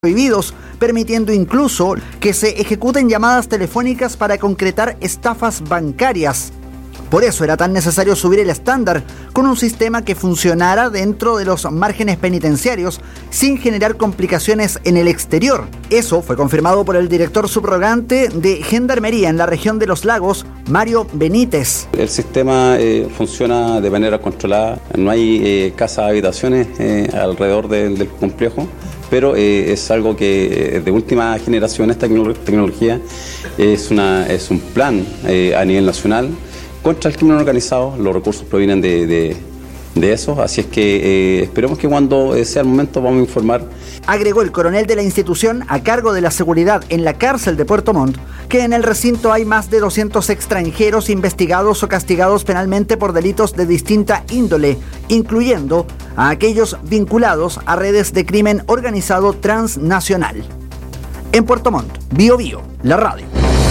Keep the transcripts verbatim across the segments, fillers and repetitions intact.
prohibidos, permitiendo incluso que se ejecuten llamadas telefónicas para concretar estafas bancarias. Por eso era tan necesario subir el estándar con un sistema que funcionara dentro de los márgenes penitenciarios sin generar complicaciones en el exterior. Eso fue confirmado por el director subrogante de Gendarmería en la región de Los Lagos, Mario Benítez. El sistema eh, funciona de manera controlada, no hay eh, casas habitaciones eh, alrededor del, del complejo, pero eh, es algo que eh, de última generación, esta tecnología es, una, es un plan eh, a nivel nacional contra el crimen organizado. Los recursos provienen de, de, de eso, así es que eh, esperemos que cuando eh, sea el momento vamos a informar. Agregó el coronel de la institución a cargo de la seguridad en la cárcel de Puerto Montt que en el recinto hay más de doscientos extranjeros investigados o castigados penalmente por delitos de distinta índole, incluyendo a aquellos vinculados a redes de crimen organizado transnacional. En Puerto Montt, Bio Bio, la radio.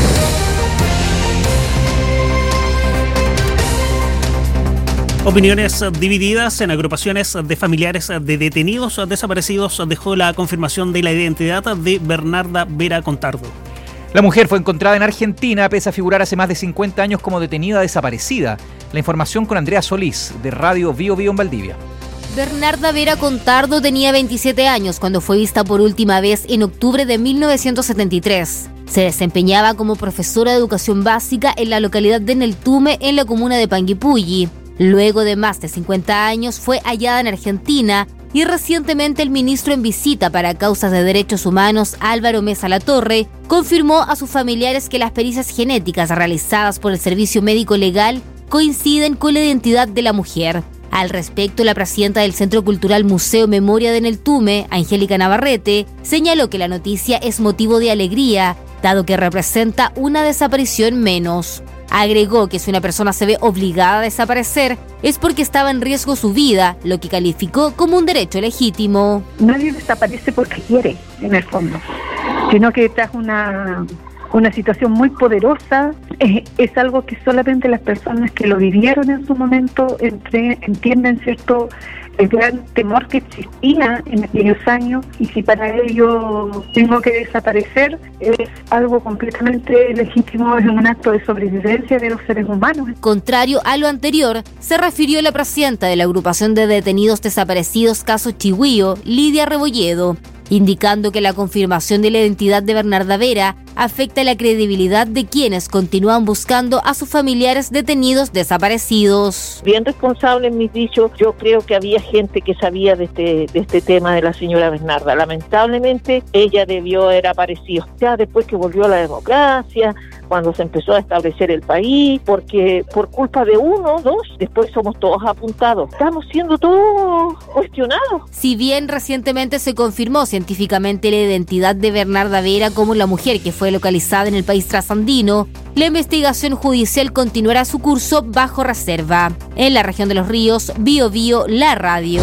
Opiniones divididas en agrupaciones de familiares de detenidos desaparecidos dejó la confirmación de la identidad de Bernarda Vera Contardo. La mujer fue encontrada en Argentina pese a figurar hace más de cincuenta años como detenida desaparecida. La información con Andrea Solís, de Radio Bio Bio en Valdivia. Bernarda Vera Contardo tenía veintisiete años cuando fue vista por última vez en octubre de mil novecientos setenta y tres. Se desempeñaba como profesora de educación básica en la localidad de Neltume, en la comuna de Panguipulli. Luego de más de cincuenta años fue hallada en Argentina y recientemente el ministro en visita para causas de derechos humanos, Álvaro Mesa Latorre, confirmó a sus familiares que las pericias genéticas realizadas por el Servicio Médico Legal coinciden con la identidad de la mujer. Al respecto, la presidenta del Centro Cultural Museo Memoria de Neltume, Angélica Navarrete, señaló que la noticia es motivo de alegría, dado que representa una desaparición menos. Agregó que si una persona se ve obligada a desaparecer es porque estaba en riesgo su vida, lo que calificó como un derecho legítimo. Nadie desaparece porque quiere, en el fondo, sino que tras una, una situación muy poderosa, es, es algo que solamente las personas que lo vivieron en su momento entre, entienden, ¿cierto?, el gran temor que existía en aquellos años, y si para ello tengo que desaparecer, es algo completamente legítimo, es un acto de sobrevivencia de los seres humanos. Contrario a lo anterior, se refirió la presidenta de la agrupación de detenidos desaparecidos Caso Chihuío, Lidia Rebolledo, indicando que la confirmación de la identidad de Bernarda Vera afecta la credibilidad de quienes continúan buscando a sus familiares detenidos desaparecidos. Bien responsable en mis dichos, yo creo que había gente que sabía de este, de este tema de la señora Bernarda. Lamentablemente, ella debió haber aparecido ya después que volvió a la democracia, cuando se empezó a establecer el país, porque por culpa de uno, dos, después somos todos apuntados. Estamos siendo todos cuestionados. Si bien recientemente se confirmó científicamente la identidad de Bernarda Vera como la mujer que fue localizada en el país trasandino, la investigación judicial continuará su curso bajo reserva. En la región de Los Ríos, Bio Bio, la radio.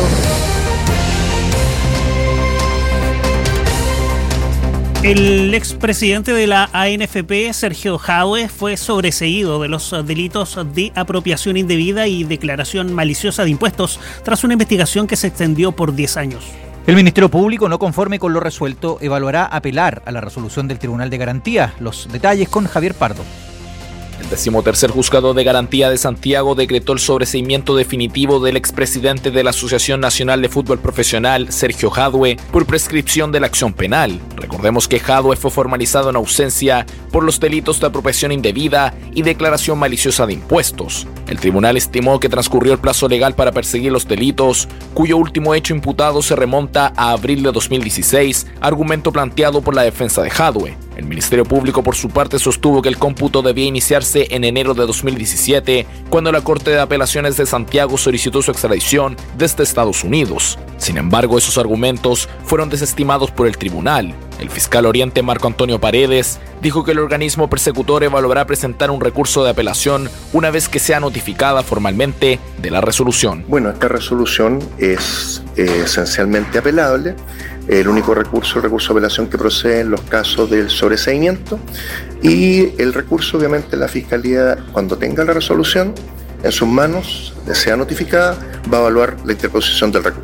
El expresidente de la A N F P, Sergio Jadue, fue sobreseído de los delitos de apropiación indebida y declaración maliciosa de impuestos tras una investigación que se extendió por diez años. El Ministerio Público, no conforme con lo resuelto, evaluará apelar a la resolución del Tribunal de Garantía. Los detalles con Javier Pardo. El decimotercer Juzgado de Garantía de Santiago decretó el sobreseimiento definitivo del expresidente de la Asociación Nacional de Fútbol Profesional, Sergio Jadue, por prescripción de la acción penal. Recordemos que Jadue fue formalizado en ausencia por los delitos de apropiación indebida y declaración maliciosa de impuestos. El tribunal estimó que transcurrió el plazo legal para perseguir los delitos, cuyo último hecho imputado se remonta a abril de dos mil dieciséis, argumento planteado por la defensa de Jadue. El Ministerio Público, por su parte, sostuvo que el cómputo debía iniciarse en enero de dos mil diecisiete, cuando la Corte de Apelaciones de Santiago solicitó su extradición desde Estados Unidos. Sin embargo, esos argumentos fueron desestimados por el tribunal. El fiscal oriente Marco Antonio Paredes dijo que el organismo persecutor evaluará presentar un recurso de apelación una vez que sea notificada formalmente de la resolución. Bueno, esta resolución es eh, esencialmente apelable. El único recurso, el recurso de apelación que procede en los casos del sobreseimiento, y el recurso, obviamente, la Fiscalía, cuando tenga la resolución en sus manos, sea notificada, va a evaluar la interposición del recurso.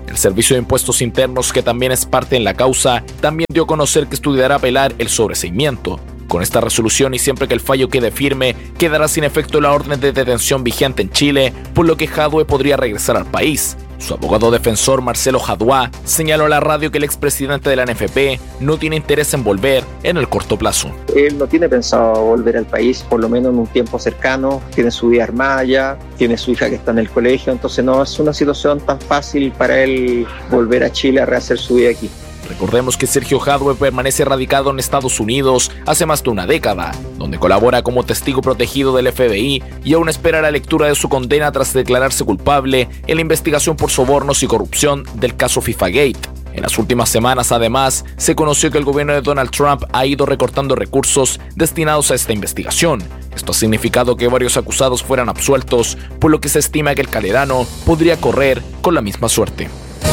El Servicio de Impuestos Internos, que también es parte en la causa, también dio a conocer que estudiará apelar el sobreseimiento. Con esta resolución y siempre que el fallo quede firme, quedará sin efecto la orden de detención vigente en Chile, por lo que Jadwe podría regresar al país. Su abogado defensor, Marcelo Jadua, señaló a la radio que el expresidente de la N F P no tiene interés en volver en el corto plazo. Él no tiene pensado volver al país, por lo menos en un tiempo cercano. Tiene su vida armada ya, tiene su hija que está en el colegio, entonces no es una situación tan fácil para él volver a Chile a rehacer su vida aquí. Recordemos que Sergio Jadwe permanece radicado en Estados Unidos hace más de una década, donde colabora como testigo protegido del F B I y aún espera la lectura de su condena tras declararse culpable en la investigación por sobornos y corrupción del caso FIFAgate. En las últimas semanas, además, se conoció que el gobierno de Donald Trump ha ido recortando recursos destinados a esta investigación. Esto ha significado que varios acusados fueran absueltos, por lo que se estima que el Calderano podría correr con la misma suerte.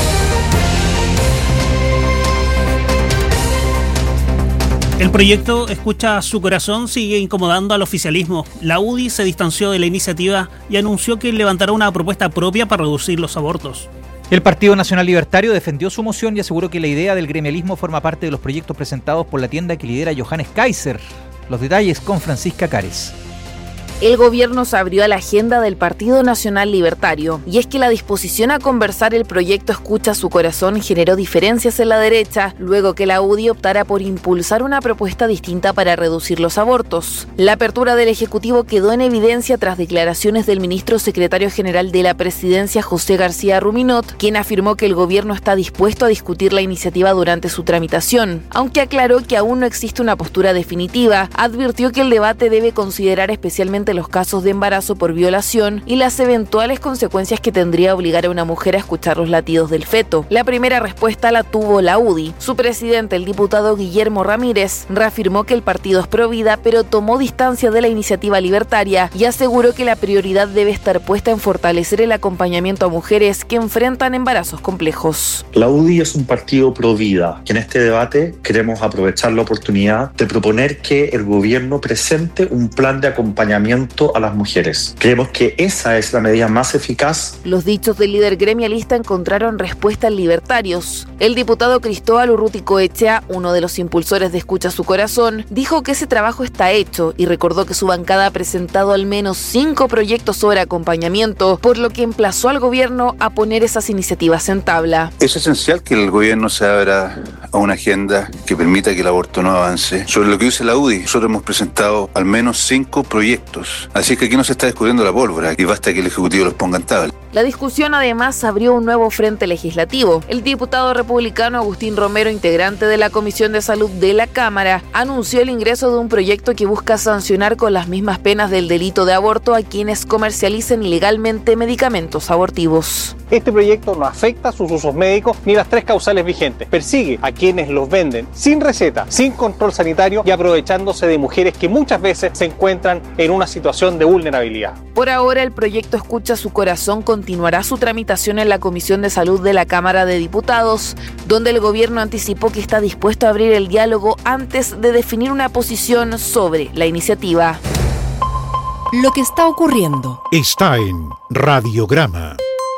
El proyecto Escucha su Corazón sigue incomodando al oficialismo. La U D I se distanció de la iniciativa y anunció que levantará una propuesta propia para reducir los abortos. El Partido Nacional Libertario defendió su moción y aseguró que la idea del gremialismo forma parte de los proyectos presentados por la tienda que lidera Johannes Kaiser. Los detalles con Francisca Cares. El gobierno se abrió a la agenda del Partido Nacional Libertario, y es que la disposición a conversar el proyecto Escucha su Corazón generó diferencias en la derecha, luego que la U D I optara por impulsar una propuesta distinta para reducir los abortos. La apertura del Ejecutivo quedó en evidencia tras declaraciones del ministro secretario general de la Presidencia, José García Ruminot, quien afirmó que el gobierno está dispuesto a discutir la iniciativa durante su tramitación. Aunque aclaró que aún no existe una postura definitiva, advirtió que el debate debe considerar especialmente los casos de embarazo por violación y las eventuales consecuencias que tendría obligar a una mujer a escuchar los latidos del feto. La primera respuesta la tuvo la U D I. Su presidente, el diputado Guillermo Ramírez, reafirmó que el partido es pro vida, pero tomó distancia de la iniciativa libertaria y aseguró que la prioridad debe estar puesta en fortalecer el acompañamiento a mujeres que enfrentan embarazos complejos. La U D I es un partido pro vida, que en este debate queremos aprovechar la oportunidad de proponer que el gobierno presente un plan de acompañamiento a las mujeres. Creemos que esa es la medida más eficaz. Los dichos del líder gremialista encontraron respuesta en libertarios. El diputado Cristóbal Urruticoechea, uno de los impulsores de Escucha su Corazón, dijo que ese trabajo está hecho y recordó que su bancada ha presentado al menos cinco proyectos sobre acompañamiento, por lo que emplazó al gobierno a poner esas iniciativas en tabla. Es esencial que el gobierno se abra a una agenda que permita que el aborto no avance. Sobre lo que dice la U D I, nosotros hemos presentado al menos cinco proyectos. Así que aquí no se está descubriendo la pólvora y basta que el Ejecutivo los ponga en tabla. La discusión además abrió un nuevo frente legislativo. El diputado republicano Agustín Romero, integrante de la Comisión de Salud de la Cámara, anunció el ingreso de un proyecto que busca sancionar con las mismas penas del delito de aborto a quienes comercialicen ilegalmente medicamentos abortivos. Este proyecto no afecta a sus usos médicos ni las tres causales vigentes. Persigue a quienes los venden sin receta, sin control sanitario y aprovechándose de mujeres que muchas veces se encuentran en una situación de vulnerabilidad. Por ahora, el proyecto Escucha su Corazón continuará su tramitación en la Comisión de Salud de la Cámara de Diputados, donde el gobierno anticipó que está dispuesto a abrir el diálogo antes de definir una posición sobre la iniciativa. Lo que está ocurriendo está en Radiograma.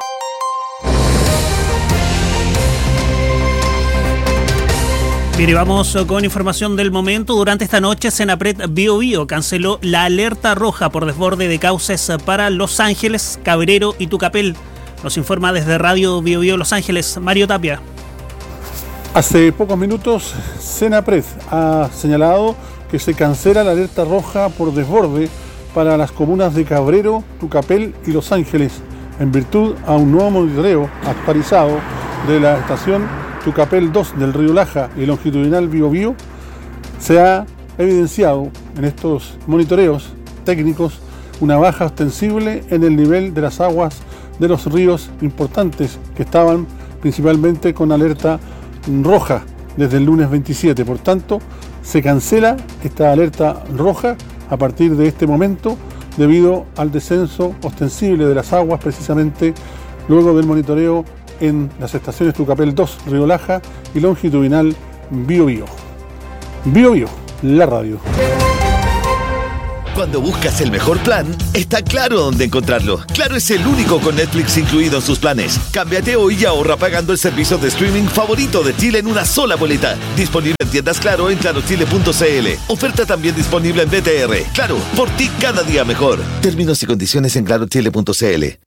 Mire, vamos con información del momento. Durante esta noche, Senapred Bio Bio canceló la alerta roja por desborde de cauces para Los Ángeles, Cabrero y Tucapel. Nos informa desde Radio Bio Bio Los Ángeles, Mario Tapia. Hace pocos minutos, Senapred ha señalado que se cancela la alerta roja por desborde para las comunas de Cabrero, Tucapel y Los Ángeles, en virtud a un nuevo monitoreo actualizado de la estación Tucapel dos del río Laja y longitudinal Bio Bio. Se ha evidenciado en estos monitoreos técnicos una baja ostensible en el nivel de las aguas de los ríos importantes que estaban principalmente con alerta roja desde el lunes veintisiete. Por tanto, se cancela esta alerta roja a partir de este momento debido al descenso ostensible de las aguas precisamente luego del monitoreo en las estaciones Tucapel dos, Río Laja y longitudinal Bio Bio. Bio Bio, la radio. Cuando buscas el mejor plan, está claro dónde encontrarlo. Claro es el único con Netflix incluido en sus planes. Cámbiate hoy y ahorra pagando el servicio de streaming favorito de Chile en una sola boleta. Disponible en tiendas Claro en claro chile punto c l. Oferta también disponible en B T R. Claro, por ti cada día mejor. Términos y condiciones en claro chile punto c l.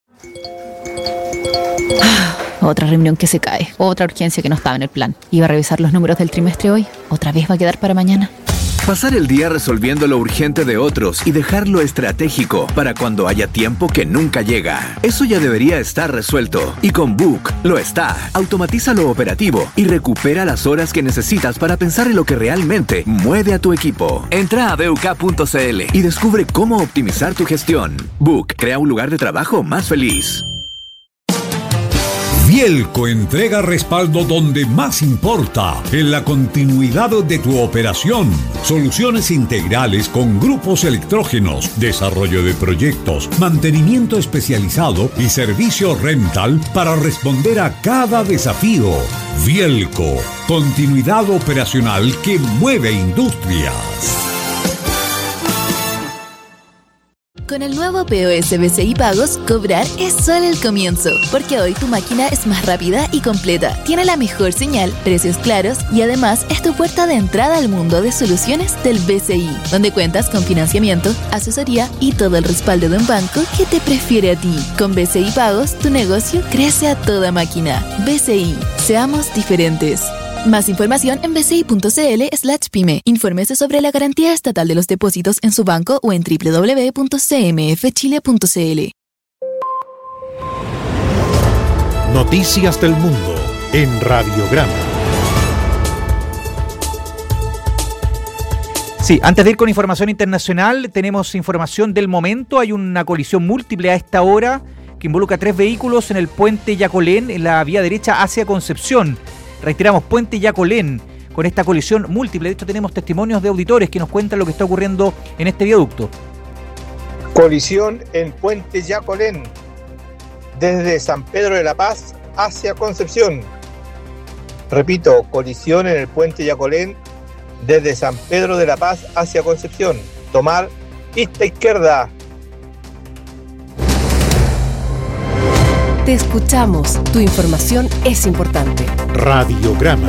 Otra reunión que se cae, otra urgencia que no estaba en el plan. Iba a revisar los números del trimestre hoy, otra vez va a quedar para mañana. Pasar el día resolviendo lo urgente de otros y dejar lo estratégico para cuando haya tiempo que nunca llega. Eso ya debería estar resuelto. Y con Book lo está. Automatiza lo operativo y recupera las horas que necesitas para pensar en lo que realmente mueve a tu equipo. Entra a b u k punto c l y descubre cómo optimizar tu gestión. Book crea un lugar de trabajo más feliz. Vielco entrega respaldo donde más importa, en la continuidad de tu operación. Soluciones integrales con grupos electrógenos, desarrollo de proyectos, mantenimiento especializado y servicio rental para responder a cada desafío. Vielco, continuidad operacional que mueve industrias. Con el nuevo P O S B C I Pagos, cobrar es solo el comienzo, porque hoy tu máquina es más rápida y completa, tiene la mejor señal, precios claros y además es tu puerta de entrada al mundo de soluciones del B C I, donde cuentas con financiamiento, asesoría y todo el respaldo de un banco que te prefiere a ti. Con B C I Pagos, tu negocio crece a toda máquina. B C I, seamos diferentes. Más información en b c i punto c l slash pyme. Infórmese sobre la garantía estatal de los depósitos en su banco o en w w w punto c m f chile punto c l. Noticias del mundo en Radiograma. Sí, antes de ir con información internacional, tenemos información del momento. Hay una colisión múltiple a esta hora que involucra tres vehículos en el puente Yacolén, en la vía derecha hacia Concepción. Reiteramos, puente Yacolén, con esta colisión múltiple. De hecho, tenemos testimonios de auditores que nos cuentan lo que está ocurriendo en este viaducto. Colisión en puente Yacolén, desde San Pedro de la Paz hacia Concepción. Repito, colisión en el puente Yacolén, desde San Pedro de la Paz hacia Concepción. Tomar pista izquierda. Te escuchamos. Tu información es importante. Radiograma.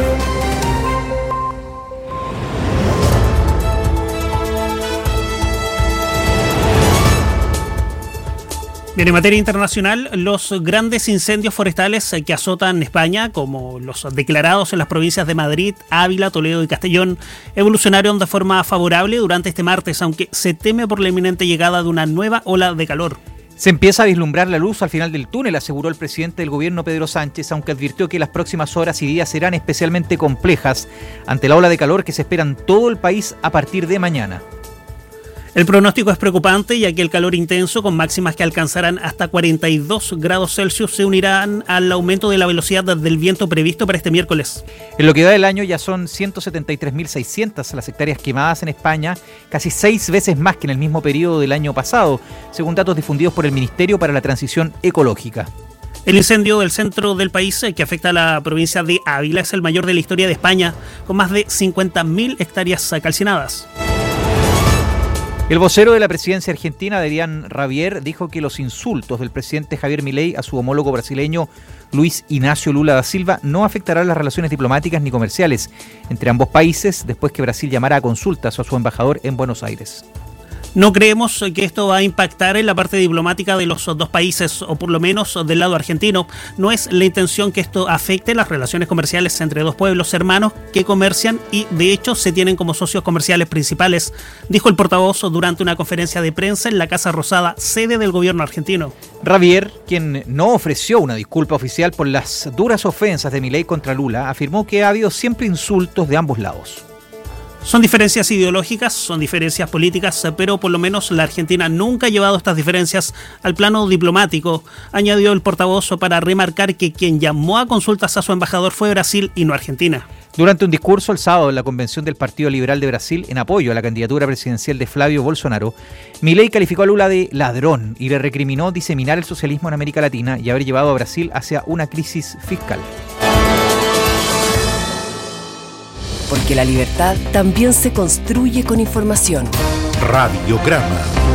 Bien, en materia internacional, los grandes incendios forestales que azotan España, como los declarados en las provincias de Madrid, Ávila, Toledo y Castellón, evolucionaron de forma favorable durante este martes, aunque se teme por la inminente llegada de una nueva ola de calor. Se empieza a vislumbrar la luz al final del túnel, aseguró el presidente del gobierno Pedro Sánchez, aunque advirtió que las próximas horas y días serán especialmente complejas ante la ola de calor que se espera en todo el país a partir de mañana. El pronóstico es preocupante, ya que el calor intenso, con máximas que alcanzarán hasta cuarenta y dos grados Celsius, se unirán al aumento de la velocidad del viento previsto para este miércoles. En lo que va del año ya son ciento setenta y tres mil seiscientas las hectáreas quemadas en España, casi seis veces más que en el mismo periodo del año pasado, según datos difundidos por el Ministerio para la Transición Ecológica. El incendio del centro del país, que afecta a la provincia de Ávila, es el mayor de la historia de España, con más de cincuenta mil hectáreas calcinadas. El vocero de la presidencia argentina, Adrián Rabier, dijo que los insultos del presidente Javier Milei a su homólogo brasileño Luis Inácio Lula da Silva no afectarán las relaciones diplomáticas ni comerciales entre ambos países después que Brasil llamara a consultas a su embajador en Buenos Aires. No creemos que esto va a impactar en la parte diplomática de los dos países, o por lo menos del lado argentino. No es la intención que esto afecte las relaciones comerciales entre dos pueblos hermanos que comercian y de hecho se tienen como socios comerciales principales, dijo el portavoz durante una conferencia de prensa en la Casa Rosada, sede del gobierno argentino. Rabier, quien no ofreció una disculpa oficial por las duras ofensas de Milei contra Lula, afirmó que ha habido siempre insultos de ambos lados. Son diferencias ideológicas, son diferencias políticas, pero por lo menos la Argentina nunca ha llevado estas diferencias al plano diplomático, añadió el portavoz para remarcar que quien llamó a consultas a su embajador fue Brasil y no Argentina. Durante un discurso el sábado en la convención del Partido Liberal de Brasil en apoyo a la candidatura presidencial de Flavio Bolsonaro, Milei calificó a Lula de ladrón y le recriminó diseminar el socialismo en América Latina y haber llevado a Brasil hacia una crisis fiscal. Porque la libertad también se construye con información. Radiograma.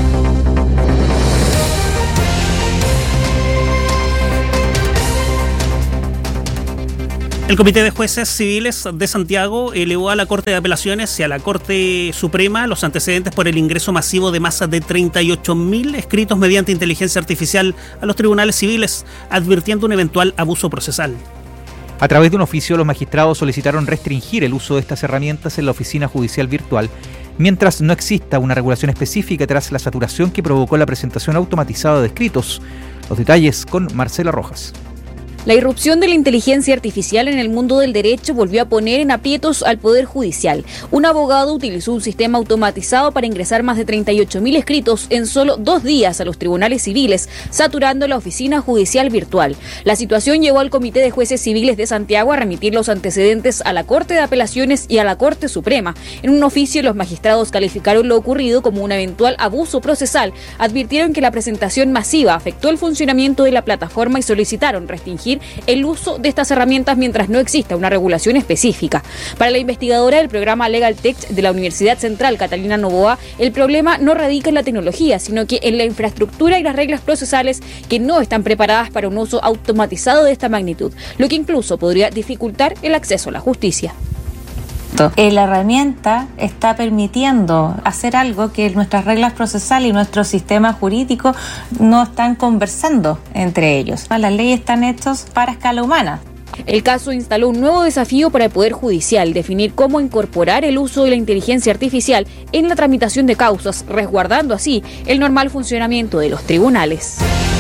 El Comité de Jueces Civiles de Santiago elevó a la Corte de Apelaciones y a la Corte Suprema los antecedentes por el ingreso masivo de más de treinta y ocho mil escritos mediante inteligencia artificial a los tribunales civiles, advirtiendo un eventual abuso procesal. A través de un oficio, los magistrados solicitaron restringir el uso de estas herramientas en la oficina judicial virtual, mientras no exista una regulación específica tras la saturación que provocó la presentación automatizada de escritos. Los detalles con Marcela Rojas. La irrupción de la inteligencia artificial en el mundo del derecho volvió a poner en aprietos al Poder Judicial. Un abogado utilizó un sistema automatizado para ingresar más de treinta y ocho mil escritos en solo dos días a los tribunales civiles, saturando la oficina judicial virtual. La situación llevó al Comité de Jueces Civiles de Santiago a remitir los antecedentes a la Corte de Apelaciones y a la Corte Suprema. En un oficio, los magistrados calificaron lo ocurrido como un eventual abuso procesal, advirtieron que la presentación masiva afectó el funcionamiento de la plataforma y solicitaron restringir el uso de estas herramientas mientras no exista una regulación específica. Para la investigadora del programa Legal Tech de la Universidad Central, Catalina Novoa, el problema no radica en la tecnología, sino que en la infraestructura y las reglas procesales que no están preparadas para un uso automatizado de esta magnitud, lo que incluso podría dificultar el acceso a la justicia. La herramienta está permitiendo hacer algo que nuestras reglas procesales y nuestro sistema jurídico no están conversando entre ellos. Las leyes están hechas para escala humana. El caso instaló un nuevo desafío para el Poder Judicial, definir cómo incorporar el uso de la inteligencia artificial en la tramitación de causas, resguardando así el normal funcionamiento de los tribunales.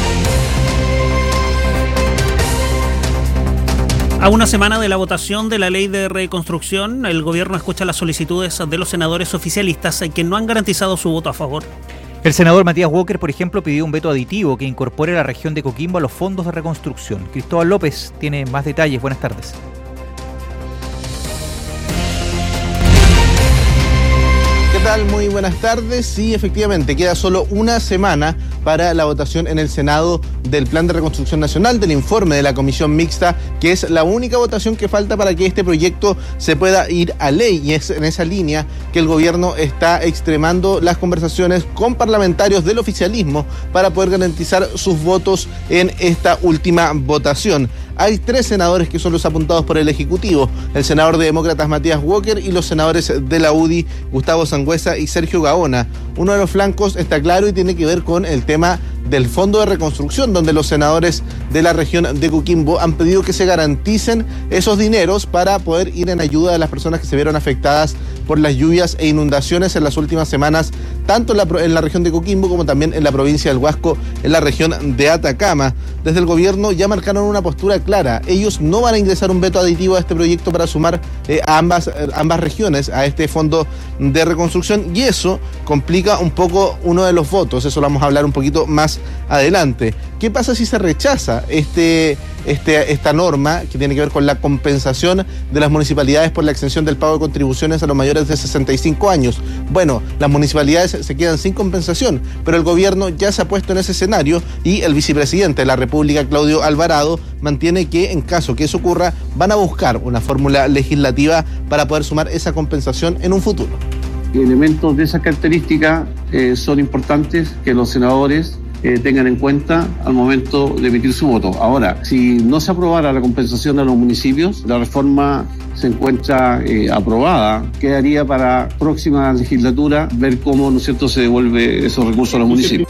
A una semana de la votación de la ley de reconstrucción, el gobierno escucha las solicitudes de los senadores oficialistas que no han garantizado su voto a favor. El senador Matías Walker, por ejemplo, pidió un veto aditivo que incorpore a la región de Coquimbo a los fondos de reconstrucción. Cristóbal López tiene más detalles. Buenas tardes. ¿Qué tal? Muy buenas tardes. Sí, efectivamente, queda solo una semana para la votación en el Senado del Plan de Reconstrucción Nacional, del informe de la Comisión Mixta, que es la única votación que falta para que este proyecto se pueda ir a ley. Y es en esa línea que el gobierno está extremando las conversaciones con parlamentarios del oficialismo para poder garantizar sus votos en esta última votación. Hay tres senadores que son los apuntados por el Ejecutivo, el senador de Demócratas Matías Walker y los senadores de la U D I, Gustavo Sangüesa y Sergio Gaona. Uno de los flancos está claro y tiene que ver con el tema del Fondo de Reconstrucción, donde los senadores de la región de Coquimbo han pedido que se garanticen esos dineros para poder ir en ayuda de las personas que se vieron afectadas por las lluvias e inundaciones en las últimas semanas, tanto en la, en la región de Coquimbo como también en la provincia del Huasco, en la región de Atacama. Desde el gobierno ya marcaron una postura clara. Ellos no van a ingresar un veto aditivo a este proyecto para sumar eh, a ambas, eh, ambas regiones a este Fondo de Reconstrucción, y eso complica un poco uno de los votos. Eso lo vamos a hablar un poquito más adelante. ¿Qué pasa si se rechaza este, este, esta norma que tiene que ver con la compensación de las municipalidades por la exención del pago de contribuciones a los mayores de sesenta y cinco años? Bueno, las municipalidades se quedan sin compensación, pero el gobierno ya se ha puesto en ese escenario y el vicepresidente de la República, Claudio Alvarado, mantiene que en caso que eso ocurra, van a buscar una fórmula legislativa para poder sumar esa compensación en un futuro. Elementos de esa característica eh, son importantes que los senadores Eh, tengan en cuenta al momento de emitir su voto. Ahora, si no se aprobara la compensación a los municipios, la reforma se encuentra eh, aprobada, quedaría para próxima legislatura ver cómo, ¿no es cierto?, se devuelve esos recursos a los municipios.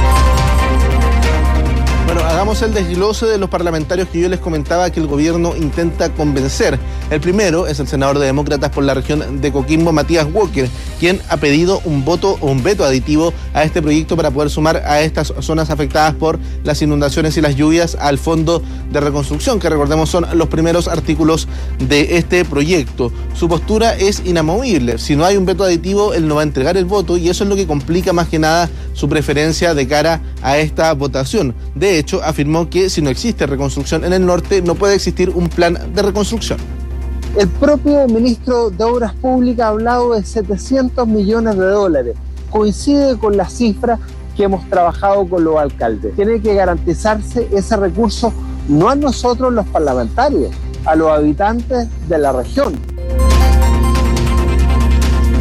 Bueno, hagamos el desglose de los parlamentarios que yo les comentaba que el gobierno intenta convencer. El primero es el senador de Demócratas por la región de Coquimbo, Matías Walker, quien ha pedido un voto o un veto aditivo a este proyecto para poder sumar a estas zonas afectadas por las inundaciones y las lluvias al Fondo de Reconstrucción, que recordemos son los primeros artículos de este proyecto. Su postura es inamovible. Si no hay un veto aditivo, él no va a entregar el voto, y eso es lo que complica más que nada su preferencia de cara a esta votación. De hecho, afirmó que si no existe reconstrucción en el norte, no puede existir un plan de reconstrucción. El propio ministro de Obras Públicas ha hablado de setecientos millones de dólares. Coincide con la cifra que hemos trabajado con los alcaldes. Tiene que garantizarse ese recurso no a nosotros los parlamentarios, a los habitantes de la región. Bueno,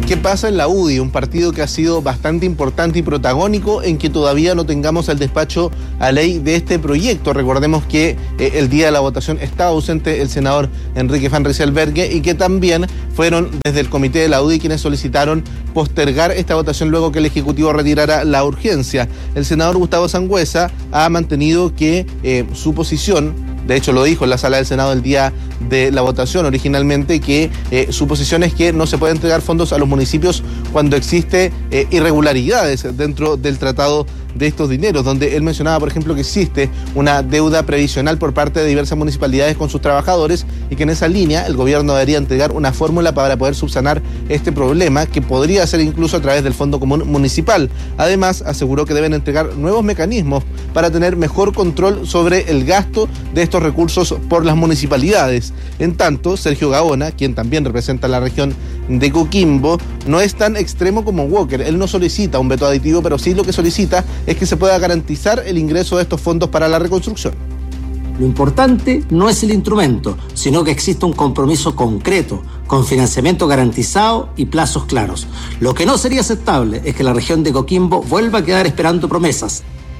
¿qué pasa en la U D I? Un partido que ha sido bastante importante y protagónico en que todavía no tengamos el despacho a ley de este proyecto. Recordemos que eh, el día de la votación estaba ausente el senador Enrique Van Rysselberghe y que también fueron desde el comité de la U D I quienes solicitaron postergar esta votación luego que el Ejecutivo retirara la urgencia. El senador Gustavo Sangüesa ha mantenido que eh, su posición, de hecho lo dijo en la sala del Senado el día de la votación originalmente, que eh, su posición es que no se puede entregar fondos a los municipios cuando existe eh, irregularidades dentro del tratado de estos dineros, donde él mencionaba, por ejemplo, que existe una deuda previsional por parte de diversas municipalidades con sus trabajadores y que en esa línea el gobierno debería entregar una fórmula para poder subsanar este problema, que podría ser incluso a través del Fondo Común Municipal. Además, aseguró que deben entregar nuevos mecanismos para tener mejor control sobre el gasto de estos recursos por las municipalidades. En tanto, Sergio Gaona, quien también representa la región de Coquimbo, no es tan extremo como Walker. Él no solicita un veto aditivo, pero sí lo que solicita es que se pueda garantizar el ingreso de estos fondos para la reconstrucción. Lo importante no es el instrumento, sino que existe un compromiso concreto, con financiamiento garantizado y plazos claros. Lo que no sería aceptable es que la región de Coquimbo vuelva a quedar esperando promesas.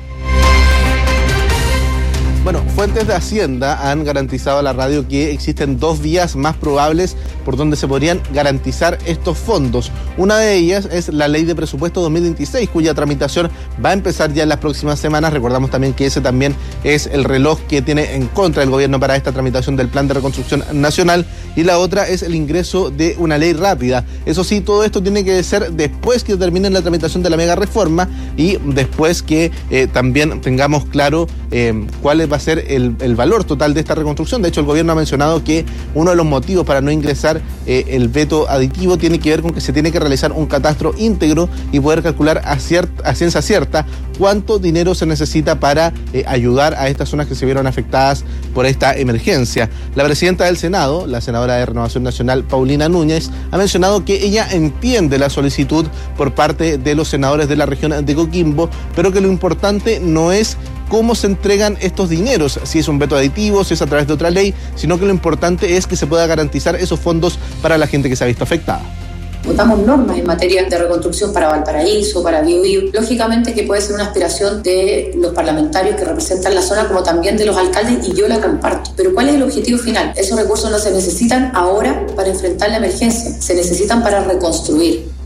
Bueno, fuentes de Hacienda han garantizado a la radio que existen dos vías más probables por donde se podrían garantizar estos fondos. Una de ellas es la Ley de Presupuesto dos mil veintiséis, cuya tramitación va a empezar ya en las próximas semanas. Recordamos también que ese también es el reloj que tiene en contra el gobierno para esta tramitación del Plan de Reconstrucción Nacional. Y la otra es el ingreso de una ley rápida. Eso sí, todo esto tiene que ser después que termine la tramitación de la mega reforma y después que eh, también tengamos claro eh, cuál es va a ser el, el valor total de esta reconstrucción. De hecho, el gobierno ha mencionado que uno de los motivos para no ingresar eh, el veto aditivo tiene que ver con que se tiene que realizar un catastro íntegro y poder calcular a, cierta, a ciencia cierta cuánto dinero se necesita para eh, ayudar a estas zonas que se vieron afectadas por esta emergencia. La presidenta del Senado, la senadora de Renovación Nacional, Paulina Núñez, ha mencionado que ella entiende la solicitud por parte de los senadores de la región de Coquimbo, pero que lo importante no es cómo se entregan estos dineros, si es un veto aditivo, si es a través de otra ley, sino que lo importante es que se pueda garantizar esos fondos para la gente que se ha visto afectada. Votamos normas en materia de reconstrucción para Valparaíso, para Biobío. Lógicamente que puede ser una aspiración de los parlamentarios que representan la zona, como también de los alcaldes, y yo la comparto. Pero ¿cuál es el objetivo final? Esos recursos no se necesitan ahora para enfrentar la emergencia, se necesitan para reconstruir.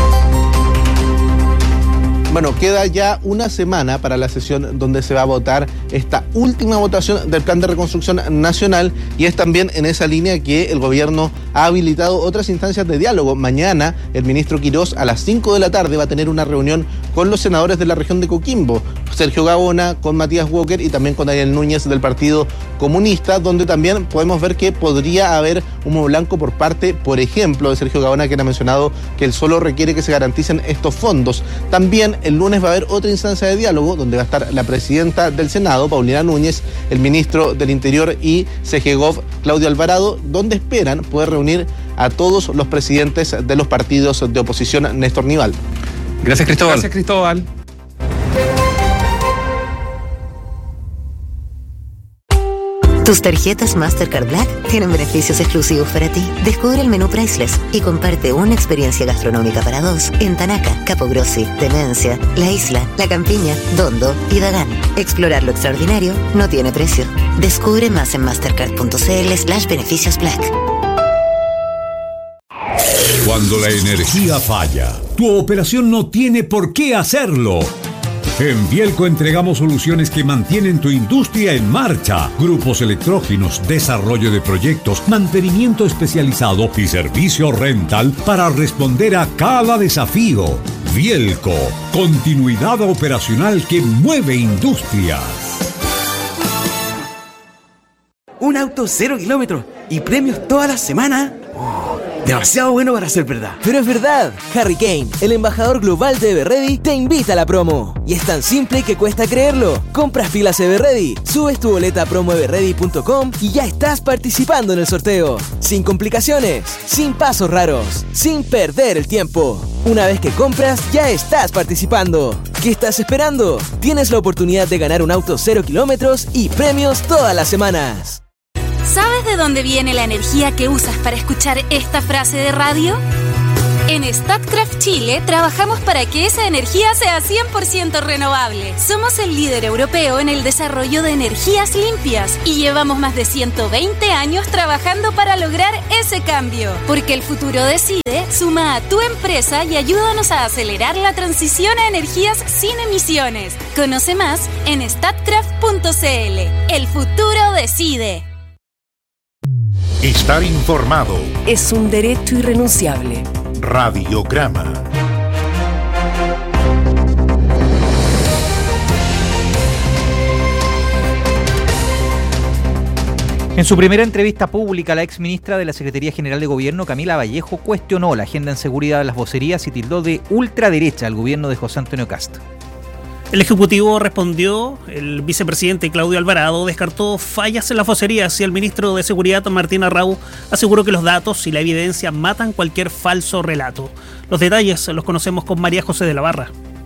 Bueno, queda ya una semana para la sesión donde se va a votar esta última votación del Plan de Reconstrucción Nacional, y es también en esa línea que el gobierno ha habilitado otras instancias de diálogo. Mañana el ministro Quirós a las cinco de la tarde va a tener una reunión con los senadores de la región de Coquimbo, Sergio Gaona, con Matías Walker y también con Daniel Núñez del Partido Comunista, donde también podemos ver que podría haber humo blanco por parte, por ejemplo, de Sergio Gaona, quien ha mencionado que él solo requiere que se garanticen estos fondos. También el lunes va a haber otra instancia de diálogo donde va a estar la presidenta del Senado, Paulina Núñez, el ministro del Interior y CEGEGOV, Claudio Alvarado, donde esperan poder reunir a todos los presidentes de los partidos de oposición. Néstor Nival. Gracias, Cristóbal. Gracias, Cristóbal. Tus tarjetas Mastercard Black tienen beneficios exclusivos para ti. Descubre el menú Priceless y comparte una experiencia gastronómica para dos en Tanaca, Capogrossi, Demencia, La Isla, La Campiña, Dondo y Dagán. Explorar lo extraordinario no tiene precio. Descubre más en mastercard.cl slash beneficios black. Cuando la energía falla, tu operación no tiene por qué hacerlo. En Bielco entregamos soluciones que mantienen tu industria en marcha. Grupos electrógenos, desarrollo de proyectos, mantenimiento especializado y servicio rental para responder a cada desafío. Bielco, continuidad operacional que mueve industrias. Un auto cero kilómetros y premios toda la semana. Oh, demasiado bueno para ser verdad. Pero es verdad. Harry Kane, el embajador global de Everready, te invita a la promo. Y es tan simple que cuesta creerlo. Compras pilas Everready, subes tu boleta a promo everready punto com y ya estás participando en el sorteo. Sin complicaciones, sin pasos raros, sin perder el tiempo. Una vez que compras, ya estás participando. ¿Qué estás esperando? Tienes la oportunidad de ganar un auto cero kilómetros y premios todas las semanas. ¿Sabes de dónde viene la energía que usas para escuchar esta frase de radio? En Statkraft Chile trabajamos para que esa energía sea cien por ciento renovable. Somos el líder europeo en el desarrollo de energías limpias y llevamos más de ciento veinte años trabajando para lograr ese cambio. Porque el futuro decide, suma a tu empresa y ayúdanos a acelerar la transición a energías sin emisiones. Conoce más en statkraft punto c l. El futuro decide. Estar informado es un derecho irrenunciable. Radiograma. En su primera entrevista pública, la exministra de la Secretaría General de Gobierno, Camila Vallejo, cuestionó la agenda en seguridad de las vocerías y tildó de ultraderecha al gobierno de José Antonio Kast. El Ejecutivo respondió, el vicepresidente Claudio Alvarado descartó fallas en las vocerías y el ministro de Seguridad, Martín Arrau, aseguró que los datos y la evidencia matan cualquier falso relato. Los detalles los conocemos con María José de la Barra.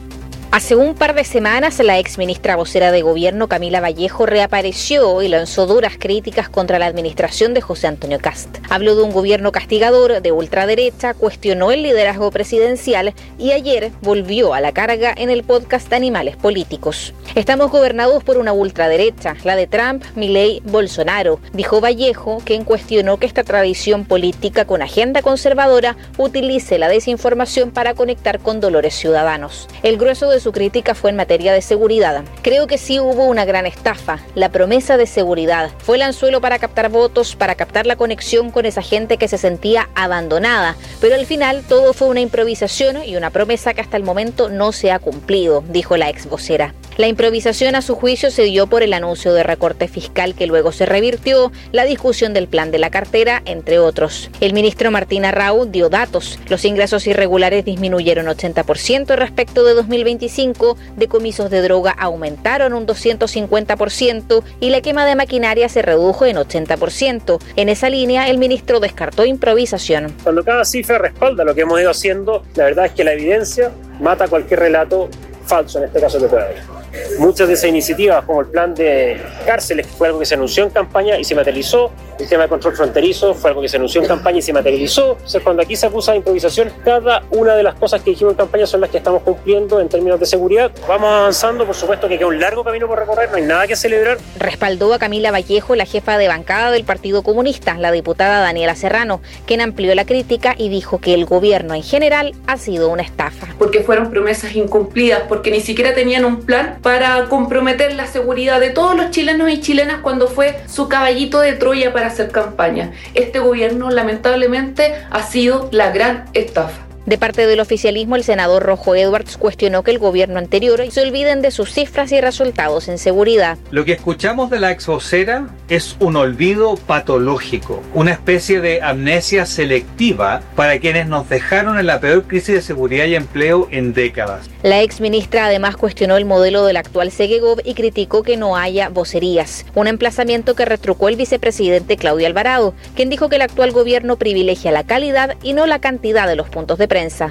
Hace un par de semanas, la exministra vocera de Gobierno, Camila Vallejo, reapareció y lanzó duras críticas contra la administración de José Antonio Kast. Habló de un gobierno castigador, de ultraderecha, cuestionó el liderazgo presidencial y ayer volvió a la carga en el podcast Animales Políticos. Estamos gobernados por una ultraderecha, la de Trump, Milei, Bolsonaro, dijo Vallejo, quien cuestionó que esta tradición política con agenda conservadora utilice la desinformación para conectar con dolores ciudadanos. El grueso de su crítica fue en materia de seguridad. Creo que sí hubo una gran estafa. La promesa de seguridad fue el anzuelo para captar votos, para captar la conexión con esa gente que se sentía abandonada. Pero al final todo fue una improvisación y una promesa que hasta el momento no se ha cumplido, dijo la ex vocera. La improvisación, a su juicio, se dio por el anuncio de recorte fiscal que luego se revirtió, la discusión del plan de la cartera, entre otros. El ministro Martín Arrau dio datos. Los ingresos irregulares disminuyeron ochenta por ciento respecto de dos mil veinticinco, decomisos de droga aumentaron un doscientos cincuenta por ciento y la quema de maquinaria se redujo en ochenta por ciento. En esa línea, el ministro descartó improvisación. Cuando cada cifra respalda lo que hemos ido haciendo, la verdad es que la evidencia mata cualquier relato falso, en este caso que pueda haber. Muchas de esas iniciativas, como el plan de cárceles, fue algo que se anunció en campaña y se materializó. El tema de control fronterizo fue algo que se anunció en campaña y se materializó. Entonces, cuando aquí se acusa de improvisación, cada una de las cosas que dijimos en campaña son las que estamos cumpliendo en términos de seguridad. Vamos avanzando, por supuesto que queda un largo camino por recorrer, no hay nada que celebrar. Respaldó a Camila Vallejo, la jefa de bancada del Partido Comunista, la diputada Daniela Serrano, quien amplió la crítica y dijo que el gobierno en general ha sido una estafa. Porque fueron promesas incumplidas, porque ni siquiera tenían un plan para comprometer la seguridad de todos los chilenos y chilenas cuando fue su caballito de Troya para hacer campaña. Este gobierno lamentablemente ha sido la gran estafa. De parte del oficialismo, el senador Rojo Edwards cuestionó que el gobierno anterior se olviden de sus cifras y resultados en seguridad. Lo que escuchamos de la ex vocera es un olvido patológico, una especie de amnesia selectiva para quienes nos dejaron en la peor crisis de seguridad y empleo en décadas. La ex ministra además cuestionó el modelo del actual Segegov y criticó que no haya vocerías, un emplazamiento que retrucó el vicepresidente Claudio Alvarado, quien dijo que el actual gobierno privilegia la calidad y no la cantidad de los puntos de prensa.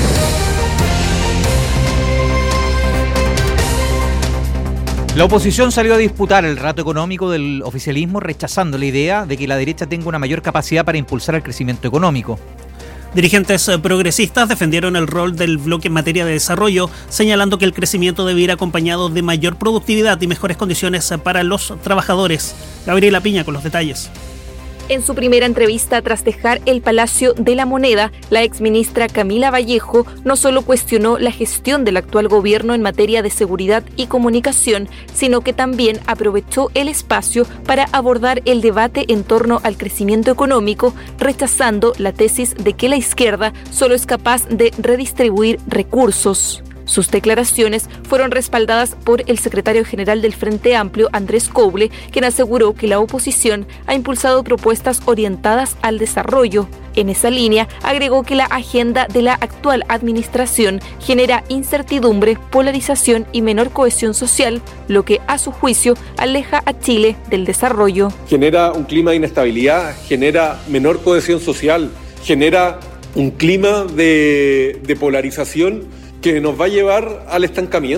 La oposición salió a disputar el rato económico del oficialismo, rechazando la idea de que la derecha tenga una mayor capacidad para impulsar el crecimiento económico. Dirigentes progresistas defendieron el rol del bloque en materia de desarrollo, señalando que el crecimiento debe ir acompañado de mayor productividad y mejores condiciones para los trabajadores. Gabriela Piña con los detalles. En su primera entrevista tras dejar el Palacio de la Moneda, la exministra Camila Vallejo no solo cuestionó la gestión del actual gobierno en materia de seguridad y comunicación, sino que también aprovechó el espacio para abordar el debate en torno al crecimiento económico, rechazando la tesis de que la izquierda solo es capaz de redistribuir recursos. Sus declaraciones fueron respaldadas por el secretario general del Frente Amplio, Andrés Couble, quien aseguró que la oposición ha impulsado propuestas orientadas al desarrollo. En esa línea, agregó que la agenda de la actual administración genera incertidumbre, polarización y menor cohesión social, lo que, a su juicio, aleja a Chile del desarrollo. Genera un clima de inestabilidad, genera menor cohesión social, genera un clima de, de polarización que nos va a llevar al estancamiento.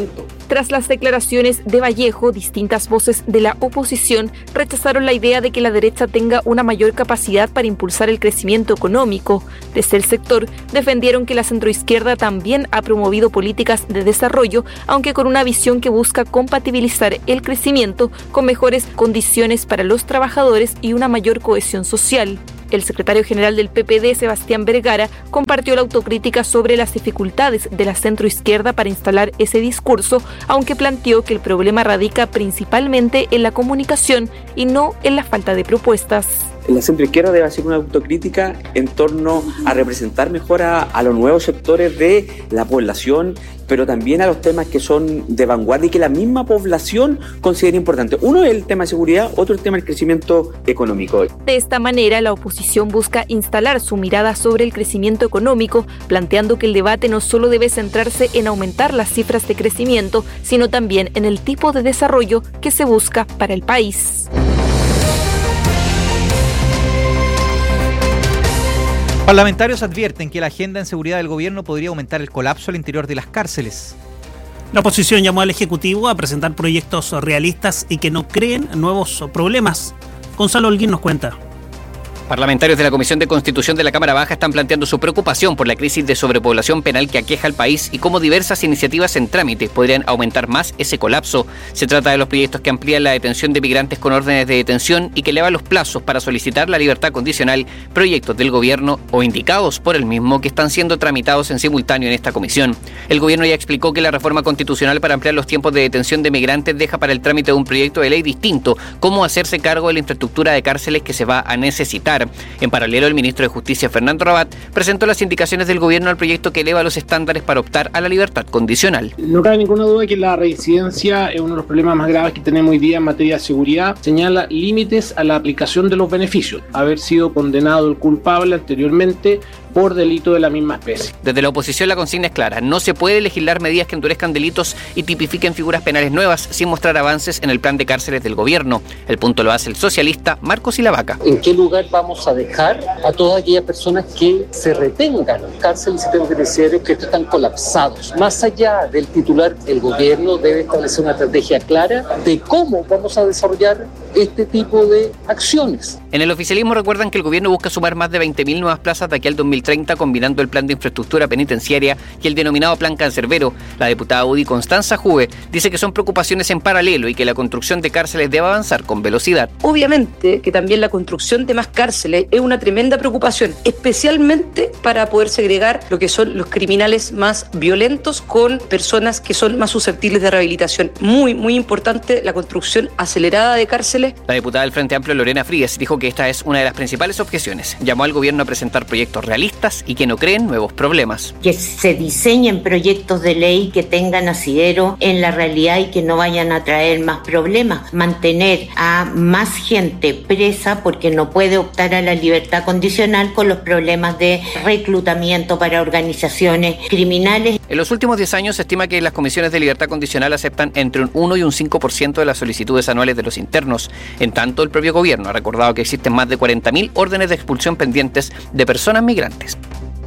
Tras las declaraciones de Vallejo, distintas voces de la oposición rechazaron la idea de que la derecha tenga una mayor capacidad para impulsar el crecimiento económico. Desde el sector defendieron que la centroizquierda también ha promovido políticas de desarrollo, aunque con una visión que busca compatibilizar el crecimiento con mejores condiciones para los trabajadores y una mayor cohesión social. El secretario general del P P D, Sebastián Vergara, compartió la autocrítica sobre las dificultades de la centroizquierda para instalar ese discurso, aunque planteó que el problema radica principalmente en la comunicación y no en la falta de propuestas. La centroizquierda debe hacer una autocrítica en torno a representar mejor a, a los nuevos sectores de la población, pero también a los temas que son de vanguardia y que la misma población considera importante. Uno es el tema de seguridad, otro el tema del crecimiento económico. De esta manera, la oposición busca instalar su mirada sobre el crecimiento económico, planteando que el debate no solo debe centrarse en aumentar las cifras de crecimiento, sino también en el tipo de desarrollo que se busca para el país. Parlamentarios advierten que la agenda en seguridad del gobierno podría aumentar el colapso al interior de las cárceles. La oposición llamó al Ejecutivo a presentar proyectos realistas y que no creen nuevos problemas. Gonzalo Holguín nos cuenta. Parlamentarios de la Comisión de Constitución de la Cámara Baja están planteando su preocupación por la crisis de sobrepoblación penal que aqueja al país y cómo diversas iniciativas en trámite podrían aumentar más ese colapso. Se trata de los proyectos que amplían la detención de migrantes con órdenes de detención y que elevan los plazos para solicitar la libertad condicional, proyectos del gobierno o indicados por el mismo que están siendo tramitados en simultáneo en esta comisión. El gobierno ya explicó que la reforma constitucional para ampliar los tiempos de detención de migrantes deja para el trámite de un proyecto de ley distinto cómo hacerse cargo de la infraestructura de cárceles que se va a necesitar. En paralelo, el ministro de Justicia, Fernando Rabat, presentó las indicaciones del gobierno al proyecto que eleva los estándares para optar a la libertad condicional. No cabe ninguna duda que la reincidencia es uno de los problemas más graves que tenemos hoy día en materia de seguridad. Señala límites a la aplicación de los beneficios. Haber sido condenado el culpable anteriormente por delito de la misma especie. Desde la oposición la consigna es clara. No se puede legislar medidas que endurezcan delitos y tipifiquen figuras penales nuevas sin mostrar avances en el plan de cárceles del gobierno. El punto lo hace el socialista Marcos Ilavaca. ¿En qué lugar vamos a dejar a todas aquellas personas que se retengan en cárceles? Y tengo que decir que estos están colapsados. Más allá del titular, el gobierno debe establecer una estrategia clara de cómo vamos a desarrollar este tipo de acciones. En el oficialismo recuerdan que el gobierno busca sumar más de veinte mil nuevas plazas de aquí al dos mil treinta, combinando el plan de infraestructura penitenciaria y el denominado plan cancerbero. La diputada U D I Constanza Juve dice que son preocupaciones en paralelo y que la construcción de cárceles debe avanzar con velocidad. Obviamente que también la construcción de más cárceles es una tremenda preocupación, especialmente para poder segregar lo que son los criminales más violentos con personas que son más susceptibles de rehabilitación. Muy, muy importante la construcción acelerada de cárceles. La diputada del Frente Amplio, Lorena Frías, dijo que esta es una de las principales objeciones. Llamó al gobierno a presentar proyectos realistas y que no creen nuevos problemas. Que se diseñen proyectos de ley que tengan asidero en la realidad y que no vayan a traer más problemas. Mantener a más gente presa porque no puede optar a la libertad condicional con los problemas de reclutamiento para organizaciones criminales. En los últimos diez años se estima que las comisiones de libertad condicional aceptan entre un uno y un cinco por ciento de las solicitudes anuales de los internos. En tanto, el propio gobierno ha recordado que existen más de cuarenta mil órdenes de expulsión pendientes de personas migrantes.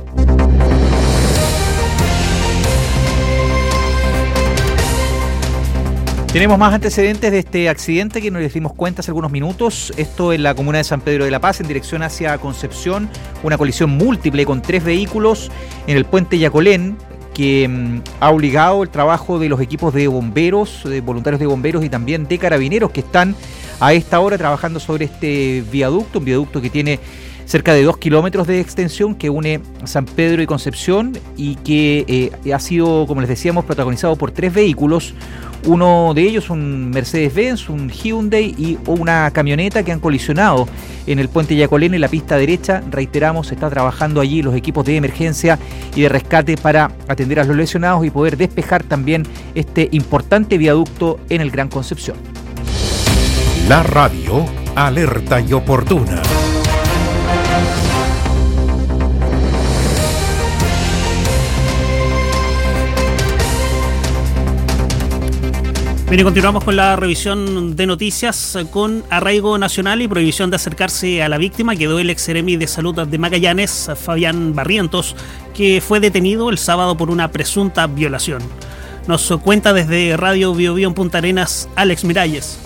Tenemos más antecedentes de este accidente que nos dimos cuenta hace algunos minutos. Esto en la comuna de San Pedro de la Paz, en dirección hacia Concepción. Una colisión múltiple con tres vehículos en el puente Yacolén, que mmm, ha obligado el trabajo de los equipos de bomberos, de voluntarios de bomberos y también de carabineros que están a esta hora trabajando sobre este viaducto, un viaducto que tiene cerca de dos kilómetros de extensión que une San Pedro y Concepción y que eh, ha sido, como les decíamos, protagonizado por tres vehículos. Uno de ellos un Mercedes-Benz, un Hyundai y una camioneta que han colisionado en el puente Yacolén en la pista derecha. Reiteramos, está trabajando allí los equipos de emergencia y de rescate para atender a los lesionados y poder despejar también este importante viaducto en el Gran Concepción. La radio alerta y oportuna. Bien, y continuamos con la revisión de noticias con arraigo nacional y prohibición de acercarse a la víctima. Quedó el ex seremi de salud de Magallanes, Fabián Barrientos, que fue detenido el sábado por una presunta violación. Nos cuenta desde Radio Bio Bio en Punta Arenas, Alex Miralles.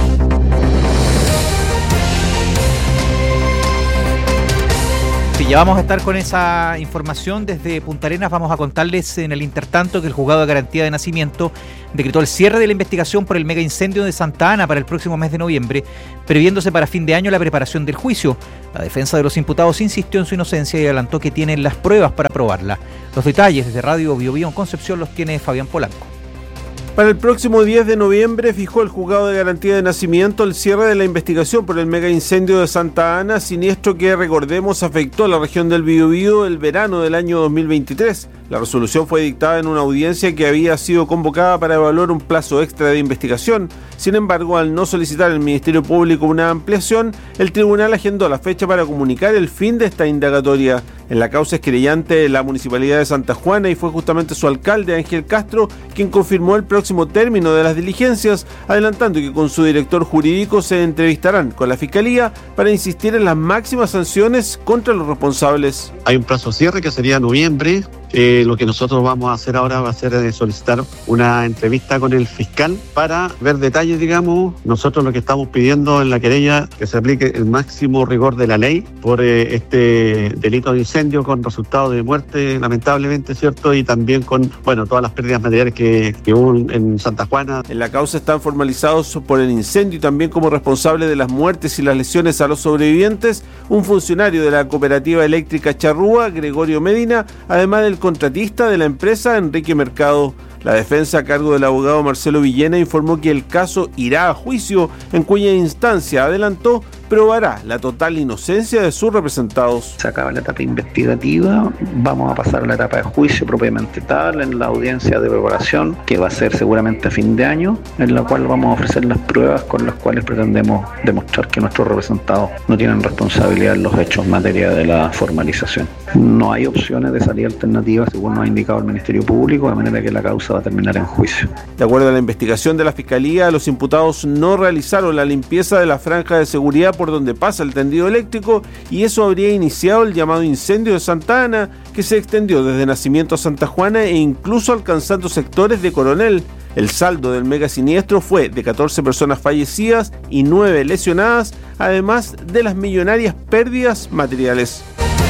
Ya vamos a estar con esa información desde Punta Arenas. Vamos a contarles en el intertanto que el Juzgado de Garantía de Nacimiento decretó el cierre de la investigación por el mega incendio de Santa Ana para el próximo mes de noviembre, previéndose para fin de año la preparación del juicio. La defensa de los imputados insistió en su inocencia y adelantó que tienen las pruebas para probarla. Los detalles desde Radio Bio Bio en Concepción los tiene Fabián Polanco. Para el próximo diez de noviembre fijó el Juzgado de Garantía de Nacimiento el cierre de la investigación por el mega incendio de Santa Ana, siniestro que, recordemos, afectó a la región del Biobío el verano del año dos mil veintitrés. La resolución fue dictada en una audiencia que había sido convocada para evaluar un plazo extra de investigación. Sin embargo, al no solicitar al Ministerio Público una ampliación, el tribunal agendó la fecha para comunicar el fin de esta indagatoria. En la causa es querellante la Municipalidad de Santa Juana y fue justamente su alcalde, Ángel Castro, quien confirmó el próximo término de las diligencias, adelantando que con su director jurídico se entrevistarán con la Fiscalía para insistir en las máximas sanciones contra los responsables. Hay un plazo cierre que sería noviembre. Eh, lo que nosotros vamos a hacer ahora va a ser eh, solicitar una entrevista con el fiscal para ver detalles, digamos. Nosotros lo que estamos pidiendo en la querella que se aplique el máximo rigor de la ley por eh, este delito de incendio con resultado de muerte, lamentablemente, ¿cierto? Y también con, bueno, todas las pérdidas materiales que, que hubo en Santa Juana. En la causa están formalizados por el incendio y también como responsable de las muertes y las lesiones a los sobrevivientes un funcionario de la Cooperativa Eléctrica Charrúa, Gregorio Medina, además del contratista de la empresa, Enrique Mercado. La defensa, a cargo del abogado Marcelo Villena, informó que el caso irá a juicio, en cuya instancia, adelantó, probará la total inocencia de sus representados. Se acaba la etapa investigativa, vamos a pasar a la etapa de juicio propiamente tal, en la audiencia de preparación, que va a ser seguramente a fin de año, en la cual vamos a ofrecer las pruebas con las cuales pretendemos demostrar que nuestros representados no tienen responsabilidad en los hechos en materia de la formalización. No hay opciones de salida alternativa, según nos ha indicado el Ministerio Público, de manera que la causa va a terminar en juicio. De acuerdo a la investigación de la Fiscalía, los imputados no realizaron la limpieza de la franja de seguridad por donde pasa el tendido eléctrico y eso habría iniciado el llamado incendio de Santa Ana, que se extendió desde Nacimiento a Santa Juana e incluso alcanzando sectores de Coronel. El saldo del mega siniestro fue de catorce personas fallecidas y nueve lesionadas, además de las millonarias pérdidas materiales.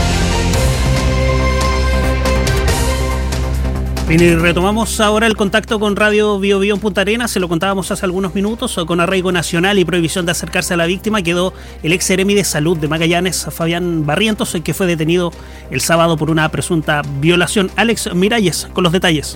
Bien, y retomamos ahora el contacto con Radio Bio Bio en Punta Arenas. Se lo contábamos hace algunos minutos. Con arraigo nacional y prohibición de acercarse a la víctima, quedó el ex seremi de salud de Magallanes, Fabián Barrientos, que fue detenido el sábado por una presunta violación. Alex Miralles con los detalles.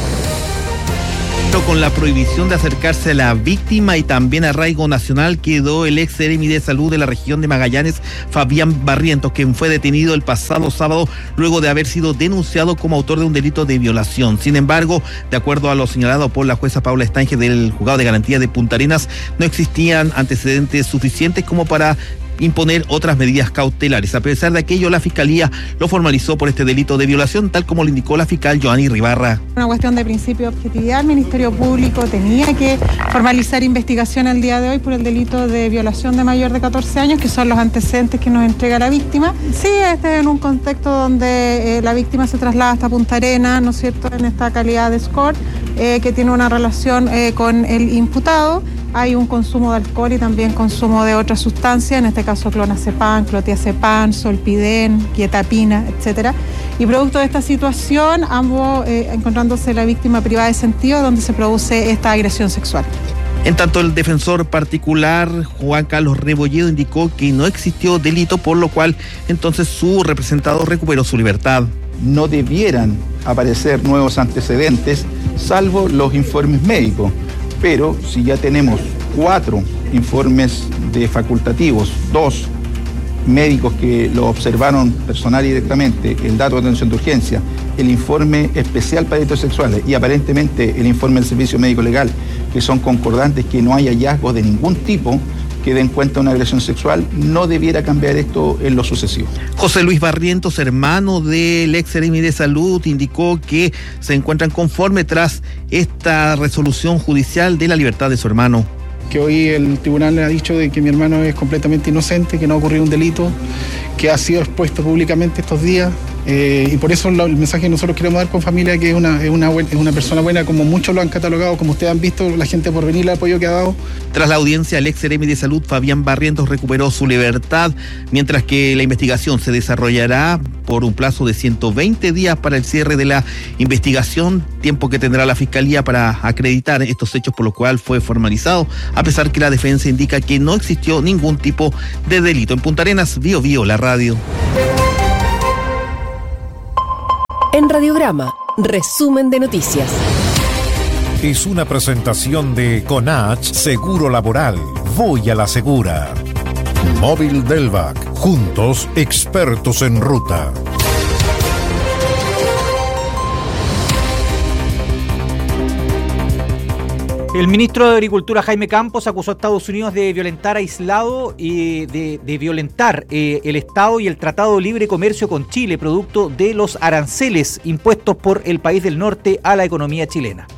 Con la prohibición de acercarse a la víctima y también arraigo nacional quedó el ex seremi de salud de la región de Magallanes, Fabián Barrientos, quien fue detenido el pasado sábado luego de haber sido denunciado como autor de un delito de violación. Sin embargo, de acuerdo a lo señalado por la jueza Paula Estange del Juzgado de Garantía de Punta Arenas, no existían antecedentes suficientes como para imponer otras medidas cautelares. A pesar de aquello, la Fiscalía lo formalizó por este delito de violación, tal como lo indicó la fiscal Joanny Ribarra. Una cuestión de principio de objetividad. El Ministerio Público tenía que formalizar investigación el día de hoy por el delito de violación de mayor de catorce años, que son los antecedentes que nos entrega la víctima. Sí, este es en un contexto donde eh, la víctima se traslada hasta Punta Arenas, ¿no es cierto?, en esta calidad de escort, eh, que tiene una relación eh, con el imputado. Hay un consumo de alcohol y también consumo de otras sustancias, en este caso clonazepam, clotiazepam, solpidem, quietapina, etcétera. Y producto de esta situación, ambos eh, encontrándose la víctima privada de sentido, donde se produce esta agresión sexual. En tanto, el defensor particular, Juan Carlos Rebolledo, indicó que no existió delito, por lo cual entonces su representado recuperó su libertad. No debieran aparecer nuevos antecedentes, salvo los informes médicos. Pero si ya tenemos cuatro informes de facultativos, dos médicos que lo observaron personal y directamente, el dato de atención de urgencia, el informe especial para delitos sexuales y aparentemente el informe del Servicio Médico Legal, que son concordantes, que no hay hallazgos de ningún tipo que den cuenta de una agresión sexual, no debiera cambiar esto en lo sucesivo. José Luis Barrientos, hermano del ex seremi de salud, indicó que se encuentran conforme tras esta resolución judicial de la libertad de su hermano. Que hoy el tribunal le ha dicho de que mi hermano es completamente inocente, que no ha ocurrido un delito, que ha sido expuesto públicamente estos días, Eh, y por eso lo, el mensaje que nosotros queremos dar con familia, que es una, es, una buen, es una persona buena, como muchos lo han catalogado, como ustedes han visto, la gente por venir, el apoyo que ha dado. Tras la audiencia, el ex seremi de Salud, Fabián Barrientos, recuperó su libertad, mientras que la investigación se desarrollará por un plazo de ciento veinte días para el cierre de la investigación, tiempo que tendrá la Fiscalía para acreditar estos hechos, por lo cual fue formalizado, a pesar que la defensa indica que no existió ningún tipo de delito. En Punta Arenas, Bio Bio, la radio. En Radiograma, resumen de noticias. Es una presentación de Conach Seguro Laboral. Voy a la segura. Móvil Delvac. Juntos, expertos en ruta. El ministro de Agricultura, Jaime Campos, acusó a Estados Unidos de violentar aislado y de, de violentar eh, el Estado y el Tratado de Libre Comercio con Chile, producto de los aranceles impuestos por el país del norte a la economía chilena.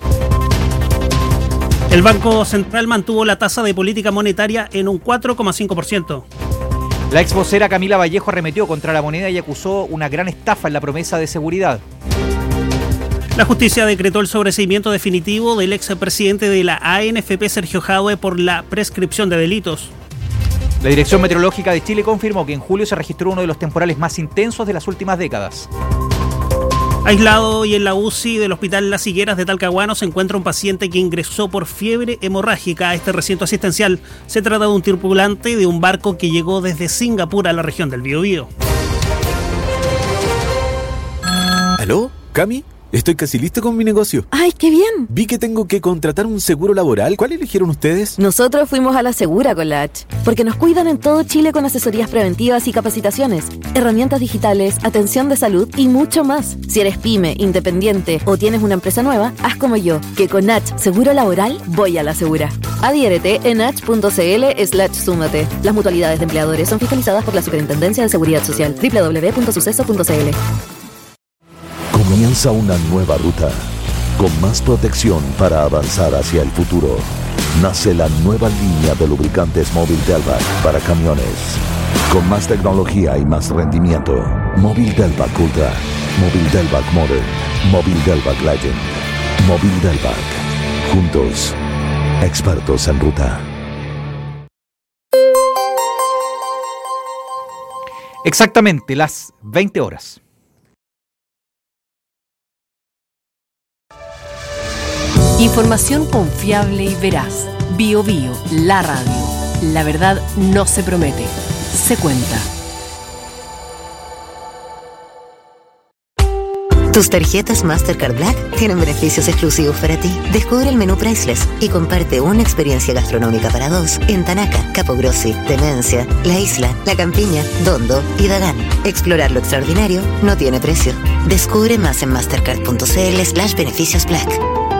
El Banco Central mantuvo la tasa de política monetaria en un cuatro coma cinco por ciento. La ex vocera Camila Vallejo arremetió contra la moneda y acusó una gran estafa en la promesa de seguridad. La justicia decretó el sobreseimiento definitivo del expresidente de la A N F P, Sergio Jadwe, por la prescripción de delitos. La Dirección Meteorológica de Chile confirmó que en julio se registró uno de los temporales más intensos de las últimas décadas. Aislado y en la U C I del Hospital Las Higueras de Talcahuano se encuentra un paciente que ingresó por fiebre hemorrágica a este recinto asistencial. Se trata de un tripulante de un barco que llegó desde Singapur a la región del Biobío. ¿Aló? ¿Cami? Estoy casi listo con mi negocio. ¡Ay, qué bien! Vi que tengo que contratar un seguro laboral. ¿Cuál eligieron ustedes? Nosotros fuimos a la Segura con la H, porque nos cuidan en todo Chile con asesorías preventivas y capacitaciones, herramientas digitales, atención de salud y mucho más. Si eres pyme, independiente o tienes una empresa nueva, haz como yo, que con H Seguro Laboral voy a la Segura. Adhiérete en h.cl slash súmate. Las mutualidades de empleadores son fiscalizadas por la Superintendencia de Seguridad Social. doble u doble u doble u punto suceso punto c l. Comienza una nueva ruta, con más protección para avanzar hacia el futuro. Nace la nueva línea de lubricantes Móvil Delvac para camiones. Con más tecnología y más rendimiento. Móvil Delvac Ultra, Móvil Delvac Modern, Móvil Delvac Legend, Móvil Delvac. Juntos, expertos en ruta. Exactamente las veinte horas. Información confiable y veraz. Bio Bio, la radio. La verdad no se promete, se cuenta. Tus tarjetas Mastercard Black tienen beneficios exclusivos para ti. Descubre el menú Priceless y comparte una experiencia gastronómica para dos en Tanaca, Capogrossi, Demencia, La Isla, La Campiña, Dondo y Dagán. Explorar lo extraordinario no tiene precio. Descubre más en mastercard.cl slash beneficios black.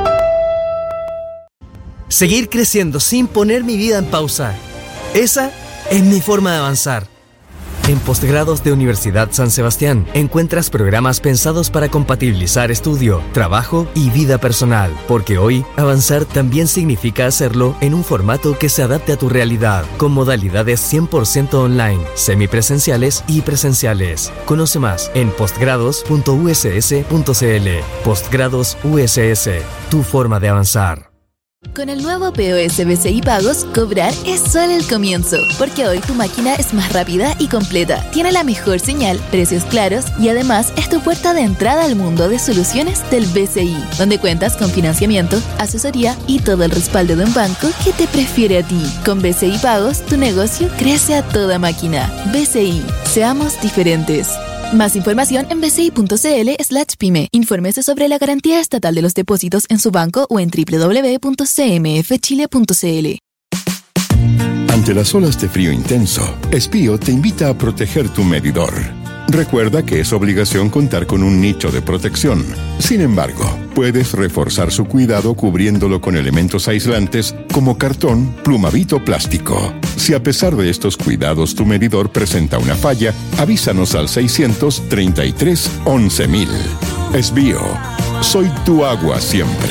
Seguir creciendo sin poner mi vida en pausa. Esa es mi forma de avanzar. En Postgrados de Universidad San Sebastián encuentras programas pensados para compatibilizar estudio, trabajo y vida personal, porque hoy avanzar también significa hacerlo en un formato que se adapte a tu realidad, con modalidades cien por ciento online, semipresenciales y presenciales. Conoce más en postgrados punto u s s punto c l. Postgrados U S S, tu forma de avanzar. Con el nuevo P O S B C I Pagos, cobrar es solo el comienzo, porque hoy tu máquina es más rápida y completa, tiene la mejor señal, precios claros y además es tu puerta de entrada al mundo de soluciones del B C I, donde cuentas con financiamiento, asesoría y todo el respaldo de un banco que te prefiere a ti. Con B C I Pagos, tu negocio crece a toda máquina. B C I, seamos diferentes. Más información en bci.cl slash pyme. Infórmese sobre la garantía estatal de los depósitos en su banco o en doble u doble u doble u punto c m f chile punto c l. Ante las olas de frío intenso, Espío te invita a proteger tu medidor. Recuerda que es obligación contar con un nicho de protección. Sin embargo, puedes reforzar su cuidado cubriéndolo con elementos aislantes como cartón, plumavit o plástico. Si a pesar de estos cuidados tu medidor presenta una falla, avísanos al seiscientos treinta y tres once mil. Espío, soy tu agua siempre.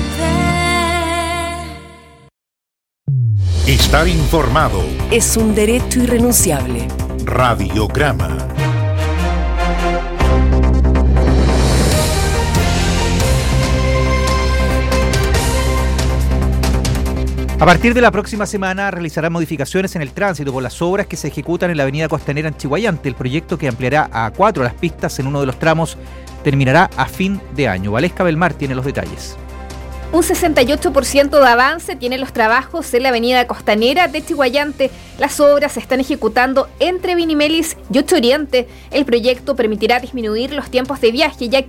Estar informado es un derecho irrenunciable. Radiograma. A partir de la próxima semana realizarán modificaciones en el tránsito por las obras que se ejecutan en la avenida Costanera en Chiguayante. El proyecto, que ampliará a cuatro las pistas en uno de los tramos, terminará a fin de año. Valesca Belmar tiene los detalles. Un sesenta y ocho por ciento de avance tienen los trabajos en la avenida Costanera de Chiguayante. Las obras se están ejecutando entre Vinimelis y Ocho Oriente. El proyecto permitirá disminuir los tiempos de viaje, ya que